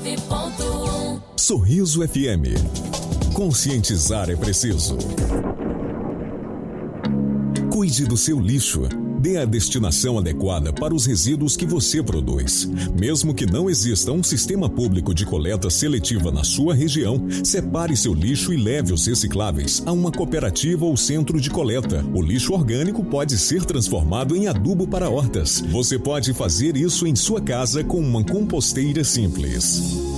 99.1. Sorriso FM. Conscientizar é preciso. Cuide do seu lixo. Dê a destinação adequada para os resíduos que você produz. Mesmo que não exista um sistema público de coleta seletiva na sua região, separe seu lixo e leve os recicláveis a uma cooperativa ou centro de coleta. O lixo orgânico pode ser transformado em adubo para hortas. Você pode fazer isso em sua casa com uma composteira simples.